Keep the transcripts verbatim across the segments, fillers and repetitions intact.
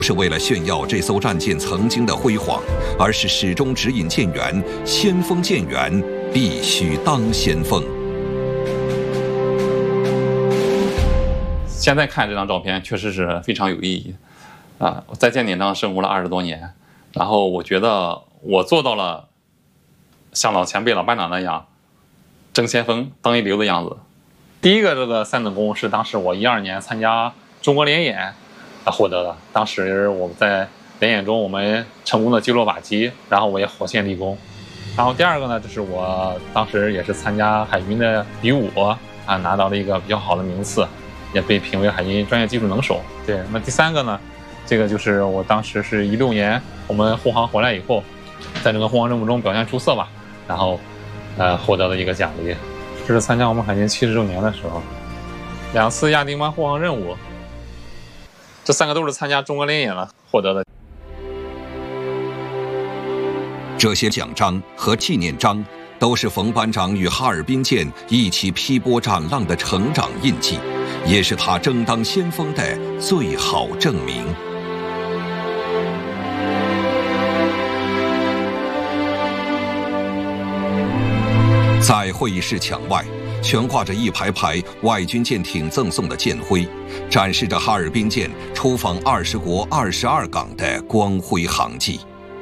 是为了炫耀这艘战舰曾经的辉煌，而是始终指引舰员：先锋舰员必须当先锋。 现在看这张照片，确实是非常有意义。啊，我在舰艇上生活了二十多年，然后我觉得我做到了像老前辈、老班长那样争先锋、当一流的样子。第一个这个三等功是当时我一二年参加中国联演获得的。当时我们在联演中，我们成功的击落靶机，然后我也火线立功。然后第二个呢，就是我当时也是参加海军的比武啊，拿到了一个比较好的名次，也被评为海军专业技术能手。对，那第三个呢，这个就是我当时是一六年我们护航回来以后，在这个护航任务中表现出色吧，然后呃获得了一个奖励。这是参加我们海军七十周年的时候，两次亚丁湾护航任务，这三个都是参加中国联演了获得的。 这些奖章和纪念章都是冯班长与哈尔滨舰一起劈波斩浪的成长印记，也是他争当先锋的最好证明。在会议室墙外，悬挂着一排排外军舰艇赠送的舰徽，展示着哈尔滨舰出访二十国二十二港的光辉航迹。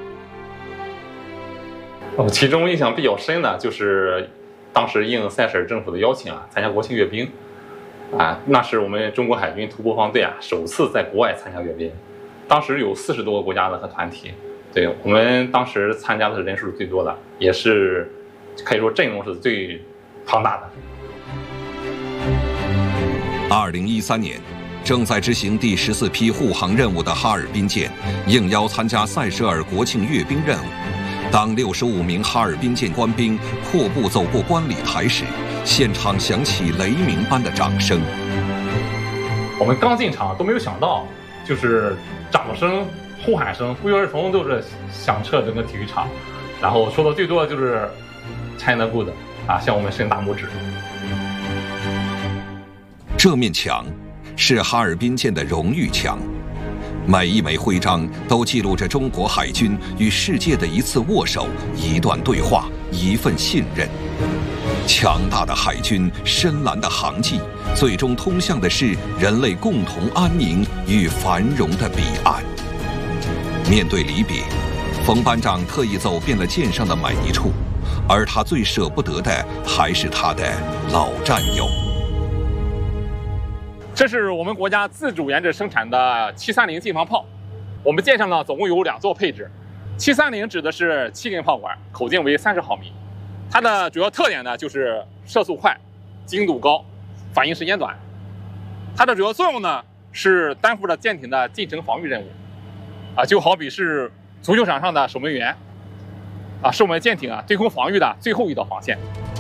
其中印象比较深的就是当时应塞舌尔政府的邀请啊，参加国庆阅兵啊，那是我们中国海军突破方队啊首次在国外参加阅兵。当时有四十多个国家的和团体，对，我们当时参加的人数最多的，也是可以说阵容是最庞大的。 二零一三年，正在执行第十四批护航任务的哈尔滨舰应邀参加塞舌尔国庆阅兵任务。当六十五名哈尔滨舰官兵阔步走过观礼台时，现场响起雷鸣般的掌声。 我们刚进场都没有想到，就是掌声、呼喊声不约而同都是响彻整个体育场，然后说的最多的就是 China Good 啊，向我们伸大拇指。 这面墙是哈尔滨舰的荣誉墙，每一枚徽章都记录着中国海军与世界的一次握手、一段对话、一份信任。强大的海军、深蓝的航迹，最终通向的是人类共同安宁与繁荣的彼岸。面对离别，冯班长特意走遍了舰上的每一处，而他最舍不得的还是他的老战友。 这是我们国家自主研制生产的七三零近防炮，我们舰上呢总共有两座配置。七三零指的是七根炮管，口径为三十毫米。它的主要特点呢就是射速快、精度高、反应时间短。它的主要作用呢是担负着舰艇的进程防御任务，啊，就好比是足球场上的守门员，啊，是我们舰艇啊对空防御的最后一道防线。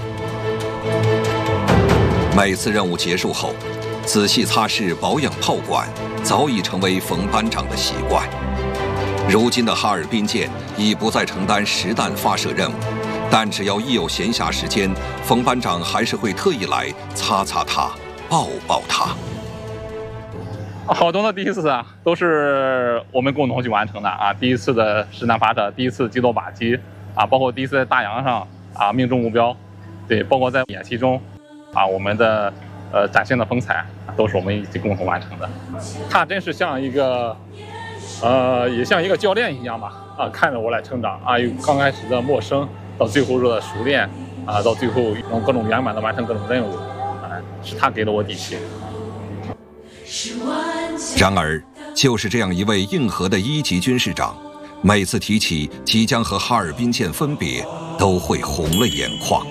每次任务结束后，仔细擦拭保养炮管早已成为冯班长的习惯。如今的哈尔滨舰已不再承担实弹发射任务，但只要一有闲暇时间，冯班长还是会特意来擦擦它，抱抱它。 好多的第一次啊，都是我们共同去完成的啊！第一次的实弹发射，第一次击落靶机啊，包括第一次在大洋上啊命中目标，对，包括在演习中啊，我们的呃展现的风采都是我们一起共同完成的。他真是像一个呃，也像一个教练一样吧啊，看着我来成长啊，由刚开始的陌生到最后的熟练啊，到最后用各种圆满的完成各种任务啊，是他给了我底气。 然而，就是这样一位硬核的一级军事长，每次提起即将和哈尔滨舰分别，都会红了眼眶。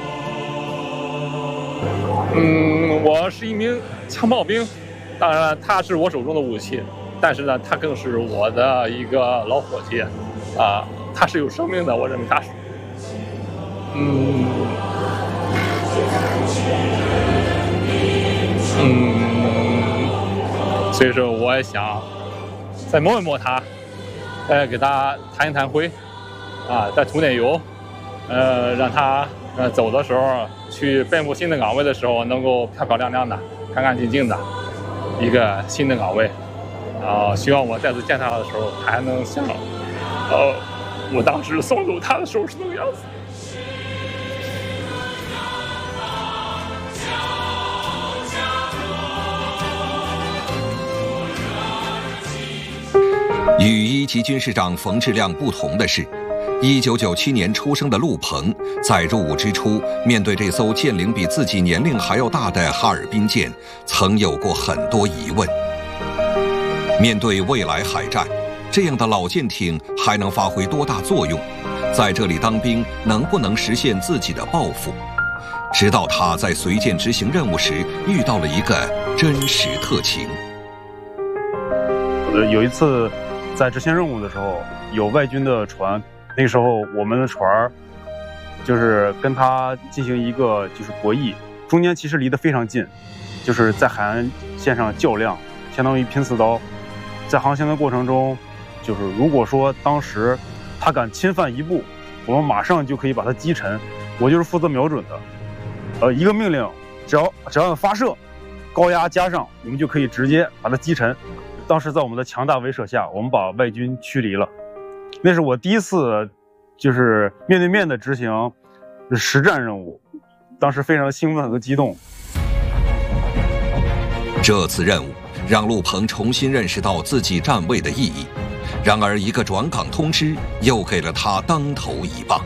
嗯，我是一名枪炮兵，当然他是我手中的武器，但是呢，他更是我的一个老伙计啊，他是有生命的，我认为他是，嗯嗯。所以说，我也想再摸一摸他，再给他弹一弹灰，啊，再涂点油，呃，让他呃走的时候去奔赴新的岗位的时候，能够漂漂亮亮的、干干净净的一个新的岗位， 啊，希望我再次见他的时候，他还能像，呃，我当时送走他的时候是那个样子。 与一级军事长冯质亮不同的是，一九九七年出生的陆鹏，在入伍之初，面对这艘舰龄比自己年龄还要大的哈尔滨舰，曾有过很多疑问。面对未来海战，这样的老舰艇还能发挥多大作用？在这里当兵能不能实现自己的抱负？直到他在随舰执行任务时，遇到了一个真实特情。 呃，有一次在执行任务的时候，有外军的船，那时候我们的船就是跟他进行一个就是博弈，中间其实离得非常近，就是在海岸线上较量，相当于拼刺刀。在航行的过程中，就是如果说当时他敢侵犯一步，我们马上就可以把他击沉。我就是负责瞄准的，呃，一个命令，只要只要发射，高压加上，我们就可以直接把它击沉。当时在我们的强大威慑下，我们把外军驱离了。那是我第一次就是面对面的执行实战任务，当时非常兴奋和激动。 这次任务让陆鹏重新认识到自己站位的意义，然而一个转岗通知又给了他当头一棒。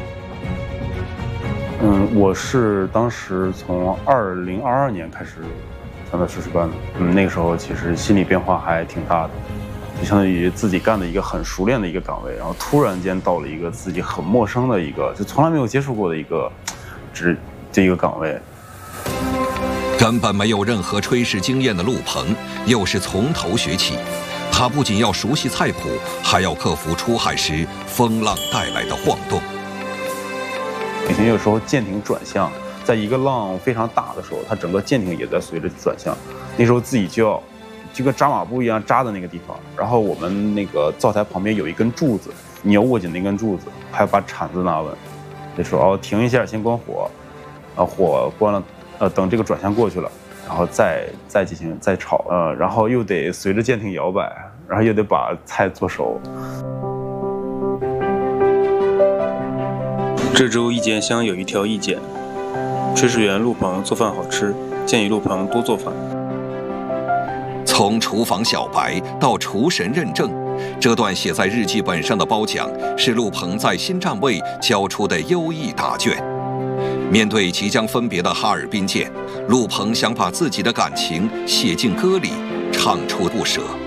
嗯，我是当时从二零二二年开始参加实施班的，嗯，那个时候其实心理变化还挺大的，就相当于自己干的一个很熟练的一个岗位，然后突然间到了一个自己很陌生的一个，就从来没有接触过的一个职这一个岗位。 根本没有任何炊事经验的陆鹏，又是从头学起。他不仅要熟悉菜谱，还要克服出海时风浪带来的晃动。 以前有时候舰艇转向，在一个浪非常大的时候，它整个舰艇也在随着转向。那时候自己就要就跟扎马步一样扎在那个地方，然后我们那个灶台旁边有一根柱子，你要握紧那根柱子，还要把铲子拿稳。那时候哦，停一下，先关火，啊，火关了。呃，等这个转向过去了，然后再再进行再炒，呃，然后又得随着舰艇摇摆，然后又得把菜做熟。 这周意见箱有一条意见：炊事员陆鹏做饭好吃，建议陆鹏多做饭。 从厨房小白到厨神认证，这段写在日记本上的褒奖是陆鹏在新站位交出的优异答卷。面对即将分别的哈尔滨舰，陆鹏想把自己的感情写进歌里，唱出不舍。